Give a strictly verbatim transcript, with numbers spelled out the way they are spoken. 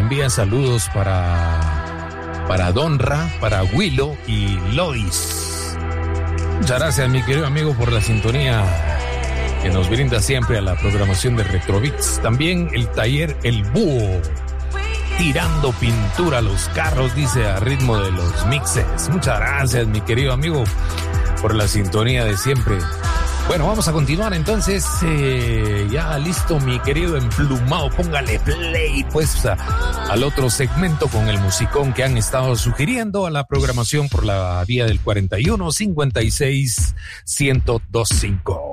envía saludos para, para Donra, para Willow y Lois. Muchas gracias, mi querido amigo, por la sintonía que nos brinda siempre a la programación de Retrobits. También el taller El Búho, tirando pintura a los carros, dice, a ritmo de los mixes. Muchas gracias, mi querido amigo, por la sintonía de siempre. Bueno, vamos a continuar entonces. Eh, ya listo, mi querido emplumado. Póngale play, pues, a, al otro segmento con el musicón que han estado sugiriendo a la programación por la vía del cuarenta y uno, cincuenta y seis, ciento dos punto cinco.